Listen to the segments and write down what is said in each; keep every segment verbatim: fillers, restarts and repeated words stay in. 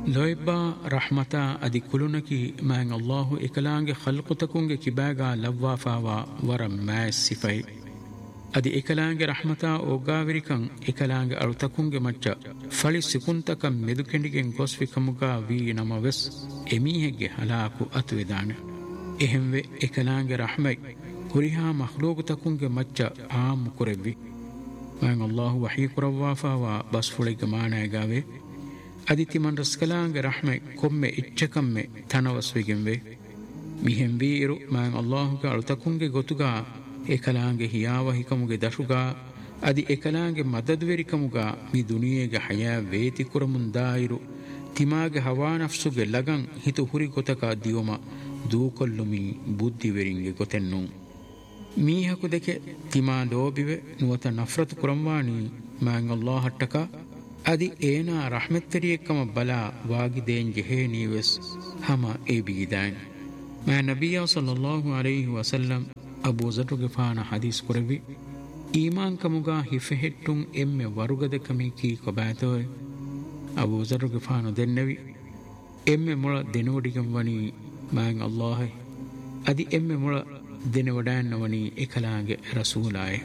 ಲೊಯ್ಬಾ ರಹ್ಮತ ಅದಿ ಕುಲುನಕಿ ಮ್ಯಾಂಗ್ ಅಲ್ಲಾಹು ಇಕಲಾಂಗೆ ಖಲ್ಕುತಕುಂಗೆ ಕಿಬಾಗಾ ಲವ್ವಾಫಾವಾ ವರ ಮ್ಯಾಸ್ ಸಿಫೈ ಅದಿ ಇಕಲಾಂಗೆ ರಹ್ಮತ ಒಗ್ಗಾವಿರಿಕಂ ಇಕಲಾಂಗೆ ಅಳುತಕುಂಗೆ ಮಚ್ಚ ಫಳಿ ಸಿಕುಂತಕಂ ಮೆದುಕೆಂಡಿಗೆಂ ಗೊಸ್ವಿಕಮುಗಾ ವೀ ನಮವೆಸ್ ಎಮೀಹೆಗ್ಗೆ ಹಲಾಕು ಅತುವಿದಾನೆ ಎಹೆಂವೆ ಇಕಲಾಂಗೆ ರಹ್ಮೈ ಹುರಿಹಾ ಮಖ್ಲೂಗುತಕುಂಗೆ ಮಚ್ಚ ಆಮ್ ಕುರೆವ್ವಿ ಮ್ಯಾಂಗ್ ಅಲ್ಲಾಹು ವಹೀ ಕುರವ್ವಾಫಾವಾ ಬಸ್ಫುಳಿಗೆ ಮಾನಾಯಗಾವೆ ಅದಿತಿಮನ್ ರಸ್ಕಲಾಂಗೆ ರಹ್ಮೆ ಕೊಮ್ಮೆ ಇಚ್ಚಕಮ್ಮೆ ತನವಸ್ವಿಗೆಂವೆ ಮಿಹೆಂ ವೀರು ಮ್ಯಾಂಗ್ ಅಲ್ಲಾಹುಗೆ ಅಳುತಕುಂಗೆ ಗೊತುಗಾ ಎಕಲಾಂಗೆ ಹಿಯಾವ ಹಿಕಮುಗೆ ದಶುಗಾ ಅದಿ ಎಕಲಾಂಗೆ ಮದದ್ವೆರಿಕಮುಗಾ ಮಿ ದುನಿಯೆಗೆ ಹಯಾ ವೇತಿ ಕುರಮುಂದಾಯಿರು ತಿಮಾಗೆ ಹವಾ ನಫ್ಸುಗೆ ಲಗಂ ಹಿತು ಹುರಿ ಗೊತಕ ದಿವಮ ದೂಕೊಲ್ಲುಮಿ ಬುದ್ಧಿವೆರಿಂಗೆ ಗೊತೆನ್ನು ಮೀಹಕು ದೆಕೆ ತಿಮಾ ಲೋಬಿವೆ ನುವತ ನಫ್ರತ್ ಕುರಂವಾಣಿ ಮ್ಯಾಂಗ್ ಅಲ್ಲಾಹಟ್ಟಕ ಅದಿ ಏನಾ ರಹಮತ್ತೆರಿಯಕ್ಕಮ ಬಲಾ ವಾಗಿದೇನ್ ಜೆಹೇ ನೀವೆಸ್ ಹಮ ಎ ಬೀದಾನ್ ಮಾ ನಬಿಯ ಸಲ್ಲಲ್ಲಾಹು ಅಲೈಹಿ ವಸಲ್ಲಂ ಅಬೂ ಝರ್ ಗಿಫಾನ ಹದೀಸ್ ಕುರವಿ ಈಮಾನ್ ಕಮುಗಾ ಹಿಫೆහෙಟ್ಟುಂ ಎಮ್ಮೆ ವರುಗದೆ ಕಮಿ ಕೀ ಕೊಬಾತೋಯ್ ಅಬೂ ಝರ್ ಗಿಫಾನು ದೆನ್ನವಿ ಎಮ್ಮೆ ಮೊಳ ದೆನೋಡಿಗಂ ವನಿ ಮಾಂಗ್ ಅಲ್ಲಾಹ್ ಅದಿ ಎಮ್ಮೆ ಮೊಳ ದೆನವಡಾನ್ ವನಿ ಎಕಲಾಗೆ ರಸೂಲಾಯ್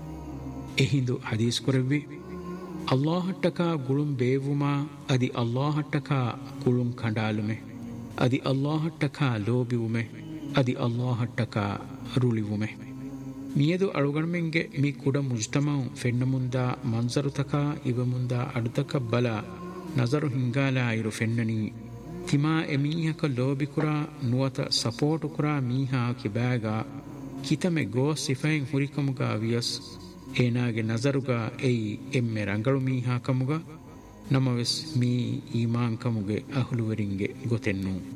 ಎಹಿಂದು ಹದೀಸ್ ಕುರವಿ ಅಲ್ಲಾಹಟ್ಟಕ ಗುಳುಂ ಬೇವುಮಾ ಅದಿ ಅಲ್ಲಾಹಟ್ಟಕ ಗುಳುಂ ಕಂಡಾಲುಮೆ ಅದಿ ಅಲ್ಲಾಹಟ್ಟಕ ಲೋಬಿವುಮೆ ಅದಿ ಅಲ್ಲಾಹಟ್ಟಕ ರುಳಿವುಮೆ ಮಿಯದು ಅಳುಗಣ್ಮೆಂಗೆ ಮಿ ಕುಡ ಮುಜ್ತಮಂ ಫೆನ್ನ ಮುಂದ ಮಂಜರುತಕ ಇವ ಮುಂದ ಅಡುತಕ ಬಲ ನಜರು ಹಿಂಗಾಲ ಇರು ಫೆನ್ನನಿ ತಿಮಾ ಎಮೀಹಕ ಲೋಬಿ ಕುರ ನುವತ ಸಪೋರ್ಟು ಕುರ ಮೀಹಾ ಕಿಬಾಗ ಕಿತಮೆ ಗೋ ಸಿಫೈನ್ ಹುರಿಕಮುಗ ವಿಯಸ್ ಏನಾಗೆ ನಜರುಗ ಎಯಿ ಎಮ್ಮೆ ರಂಗಳು ಮೀಹಾ ಕಮುಗ ನಮವೆಸ್ ಮೀ ಈಮಾನ್ ಕಮುಗೆ ಅಹುಲುವರಿಂಗೆ ಗೊತೆನ್ನು